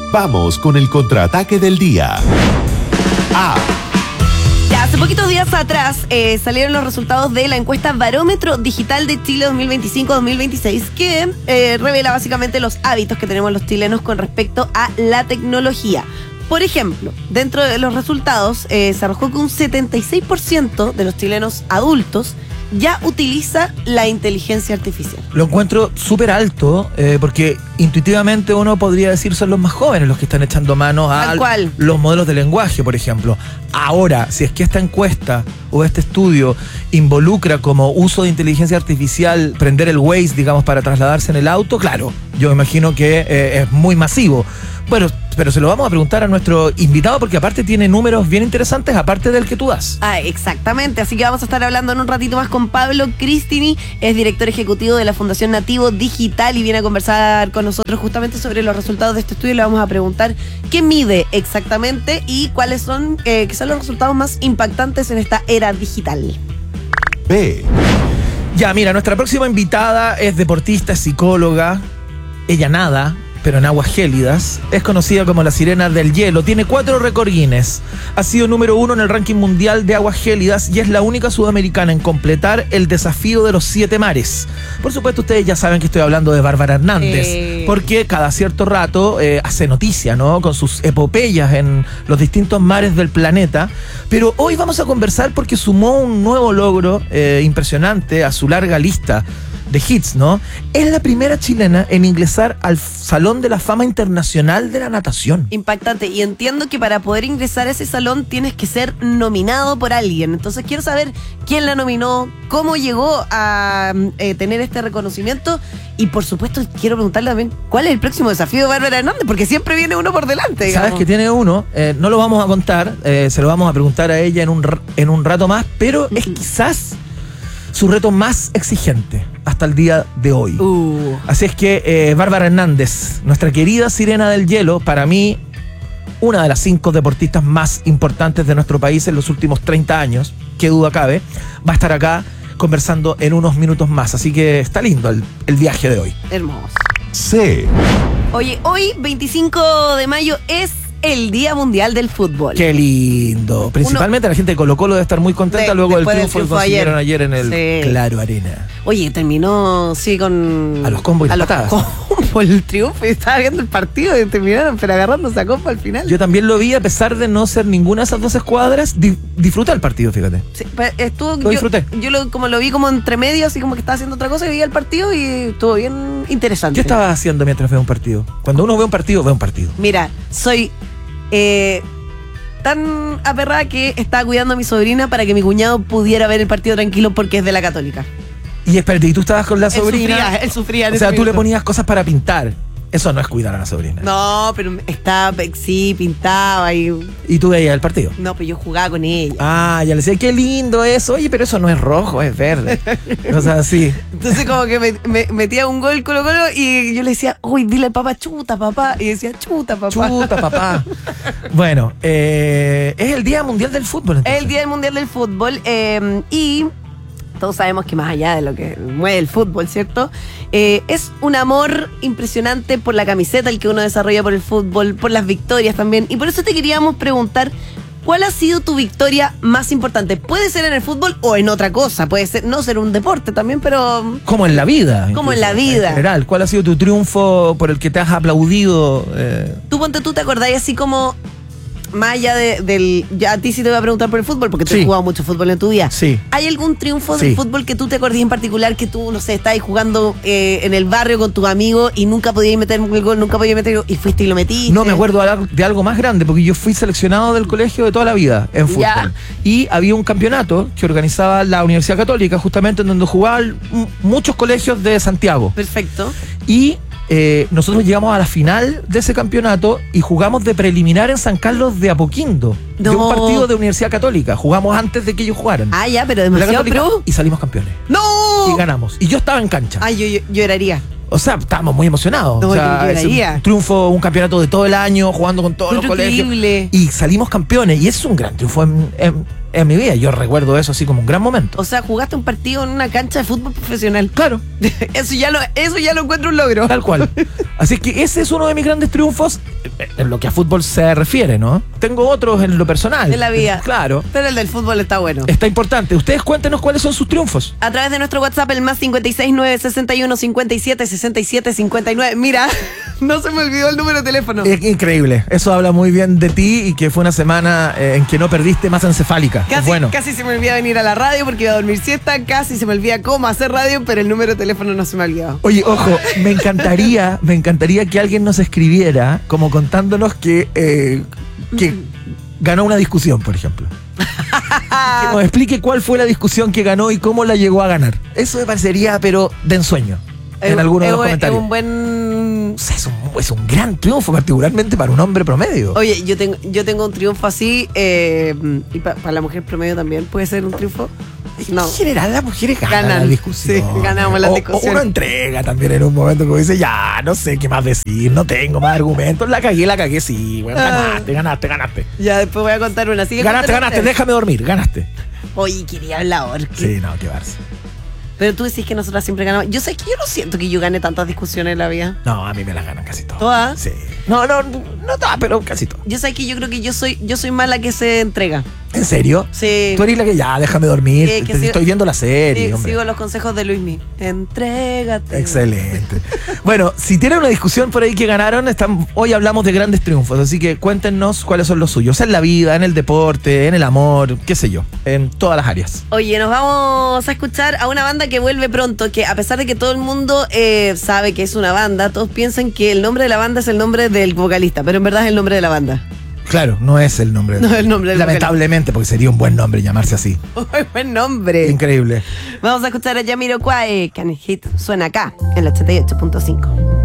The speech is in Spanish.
Vamos con el contraataque del día. Ya, hace poquitos días atrás salieron los resultados de la encuesta Barómetro Digital de Chile 2025-2026 que revela básicamente los hábitos que tenemos los chilenos con respecto a la tecnología. Por ejemplo, dentro de los resultados se arrojó que un 76% de los chilenos adultos ya utiliza la inteligencia artificial. Lo encuentro súper alto porque intuitivamente uno podría decir son los más jóvenes los que están echando mano a los modelos de lenguaje, por ejemplo. Ahora, si es que esta encuesta o este estudio involucra como uso de inteligencia artificial prender el Waze, digamos, para trasladarse en el auto, claro, yo imagino que es muy masivo. Bueno, pero se lo vamos a preguntar a nuestro invitado porque aparte tiene números bien interesantes aparte del que tú das. Exactamente, así que vamos a estar hablando en un ratito más con Pablo Cristini, es director ejecutivo de la Fundación Nativo Digital y viene a conversar con nosotros justamente sobre los resultados de este estudio. Le vamos a preguntar qué mide exactamente y cuáles son quizás los resultados más impactantes en esta era digital. Ya, mira, nuestra próxima invitada es deportista, es psicóloga, ella nada, pero en aguas gélidas. Es conocida como la Sirena del Hielo. Tiene 4 récord Guinness. Ha sido número 1 en el ranking mundial de aguas gélidas y es la única sudamericana en completar el desafío de los 7 mares. Por supuesto, ustedes ya saben que estoy hablando de Bárbara Hernández, porque cada cierto rato hace noticia, ¿no? Con sus epopeyas en los distintos mares del planeta. Pero hoy vamos a conversar porque sumó un nuevo logro impresionante a su larga lista de hits, ¿no? Es la primera chilena en ingresar al Salón de la Fama Internacional de la Natación. Impactante, y entiendo que para poder ingresar a ese salón tienes que ser nominado por alguien. Entonces quiero saber quién la nominó, cómo llegó a tener este reconocimiento y por supuesto quiero preguntarle también cuál es el próximo desafío de Bárbara Hernández, porque siempre viene uno por delante, digamos. Sabes que tiene uno, no lo vamos a contar, se lo vamos a preguntar a ella en un rato más, pero es quizás su reto más exigente hasta el día de hoy. Así es que Bárbara Hernández, nuestra querida Sirena del Hielo, para mí una de las 5 deportistas más importantes de nuestro país en los últimos 30 años, qué duda cabe, va a estar acá conversando en unos minutos más. Así que está lindo el viaje de hoy. Hermoso. Oye, hoy 25 de mayo es el Día Mundial del Fútbol. Qué lindo. Principalmente la gente de Colo-Colo debe estar muy contenta luego del triunfo que consiguieron ayer en el Claro Arena. Oye, terminó, con... A los combos y las patadas. El triunfo, y estaba viendo el partido y terminaron, pero agarrándose a compa al final. Yo también lo vi, a pesar de no ser ninguna de esas 2 escuadras, disfruté el partido, fíjate. Sí, lo disfruté. Yo lo vi como entre medio, así como que estaba haciendo otra cosa y veía el partido y estuvo bien interesante. ¿Qué estaba haciendo mientras veía un partido? Cuando uno ve un partido, ve un partido. Mira, soy tan aperrada que estaba cuidando a mi sobrina para que mi cuñado pudiera ver el partido tranquilo porque es de la Católica. Y espérate, ¿y tú estabas con la sobrina? Él sufría. O sea, tú le ponías cosas para pintar. Eso no es cuidar a la sobrina. No, pero sí, pintaba y... ¿Y tú veías el partido? No, pero yo jugaba con ella. Ah, ya le decía, qué lindo eso. Oye, pero eso no es rojo, es verde. O sea, sí. Entonces como que me metía un gol Colo-Colo y yo le decía, uy, dile al papá, chuta, papá. Y decía, chuta, papá. Chuta, papá. Bueno, es el Día Mundial del Fútbol, entonces. Es el Día Mundial del Fútbol y... Todos sabemos que más allá de lo que mueve el fútbol, ¿cierto? Es un amor impresionante por la camiseta, el que uno desarrolla por el fútbol, por las victorias también. Y por eso te queríamos preguntar, ¿cuál ha sido tu victoria más importante? Puede ser en el fútbol o en otra cosa, puede ser no ser un deporte también, pero... Como en la vida. Como en la vida. En general, ¿cuál ha sido tu triunfo por el que te has aplaudido? Tú te acordás así como... Más allá ya a ti sí te voy a preguntar por el fútbol, porque tú has jugado mucho fútbol en tu vida. Sí. ¿Hay algún triunfo del fútbol que tú te acordás en particular que tú, no sé, estabas jugando en el barrio con tus amigos y nunca podías meter el gol, y fuiste y lo metiste? No, me acuerdo de algo más grande, porque yo fui seleccionado del colegio de toda la vida en fútbol. ¿Ya? Y había un campeonato que organizaba la Universidad Católica, justamente en donde jugaban muchos colegios de Santiago. Perfecto. Y... nosotros llegamos a la final de ese campeonato y jugamos de preliminar en San Carlos de Apoquindo, de un partido de Universidad Católica. Jugamos antes de que ellos jugaran. Ah, ya, pero demasiado pro. Y salimos campeones. ¡No! Y ganamos. Y yo estaba en cancha. Ay, yo lloraría. O sea, estábamos muy emocionados. No, o sea, es un triunfo, un campeonato de todo el año, jugando con todos los colegios. Y salimos campeones. Y eso es un gran triunfo en mi vida. Yo recuerdo eso así como un gran momento. O sea, jugaste un partido en una cancha de fútbol profesional. Claro, Eso ya lo encuentro un logro. tal cual. Así que ese es uno de mis grandes triunfos en lo que a fútbol se refiere, ¿no? Tengo otros en lo personal. En la vida. Claro. Pero el del fútbol está bueno. Está importante. Ustedes cuéntenos cuáles son sus triunfos. A través de nuestro WhatsApp, el más 569-61-57-67-59. Mira, no se me olvidó el número de teléfono. Es increíble. Eso habla muy bien de ti y que fue una semana en que no perdiste masa encefálica. Casi se me olvida venir a la radio porque iba a dormir siesta. Casi se me olvida cómo hacer radio, pero el número de teléfono no se me ha olvidado. Oye, ojo, me encantaría que alguien nos escribiera como contándonos que ganó una discusión, por ejemplo. Que nos explique cuál fue la discusión que ganó y cómo la llegó a ganar. Eso me parecería, pero de ensueño, en alguno de los comentarios. Es un buen... O sea, es un gran triunfo, particularmente para un hombre promedio. Oye, yo tengo un triunfo así, y para la mujer promedio también puede ser un triunfo. No. En general, las mujeres ganan la discusión. Sí, ganamos la discusión. Uno entrega también en un momento que dice, ya, no sé qué más decir, no tengo más argumentos, la cagué, sí, bueno, ganaste. Ya después voy a contar una. Sigue Ganaste, contando. déjame dormir, ganaste. Oye, quería hablar. Sí, no, qué barça. Pero tú decís que nosotras siempre ganamos. Yo sé que yo no siento que yo gane tantas discusiones en la vida. No, a mí me las ganan casi todas. ¿Todas? Sí. No todas, pero casi todas. Yo sé que yo creo que yo soy más la que se entrega. ¿En serio? Sí. Tú eres la que ya, déjame dormir, Que te sigo- estoy viendo la serie, hombre. Sigo los consejos de Luismi. Entrégate. Excelente. Bueno, si tienen una discusión por ahí que ganaron, hoy hablamos de grandes triunfos, así que cuéntenos cuáles son los suyos, en la vida, en el deporte, en el amor, qué sé yo, en todas las áreas. Oye, nos vamos a escuchar a una banda que vuelve pronto, que a pesar de que todo el mundo sabe que es una banda, todos piensan que el nombre de la banda es el nombre del vocalista, pero en verdad es el nombre de la banda. Claro, no es el nombre. No es el nombre del lamentablemente, porque sería un buen nombre llamarse así. Buen nombre. Increíble. Vamos a escuchar a Jamiroquai, Can Hit, suena acá, en el 88.5.